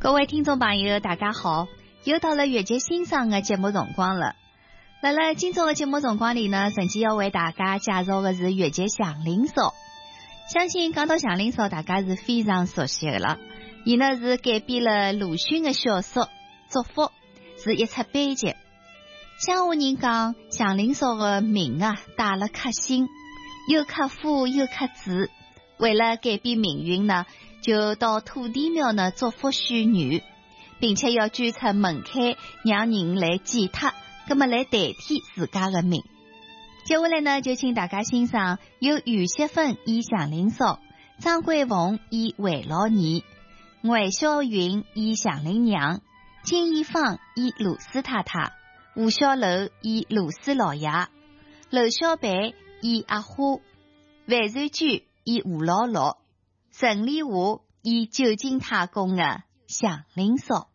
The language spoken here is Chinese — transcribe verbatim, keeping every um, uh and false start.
各位聽眾朋友大家好，又到了月節欣賞的節目辰光了。在了今朝的節目辰光裏呢，陳記要為大家介紹的是月節祥林嫂。相信講到祥林嫂大家是非常熟悉的了，伊呢是改編了魯迅的小說《祝福》，是一出悲劇。鄉下人講祥林嫂的名啊帶了刻心，又刻苦又刻志，為了改變命運呢，就到土地廟呢祝福許女，並且要舉出門檻讓人來祭他，咁麼來代替自家的命。接下來呢，就請大家欣賞由余錫芬演祥林嫂，張桂鳳演韋老二，韋小雲演祥林娘，金一芳演盧氏太太，吳小樓演盧氏老爺，劉小白演阿花，范瑞居演吳姥姥，陳麗華演九斤太公的祥林嫂。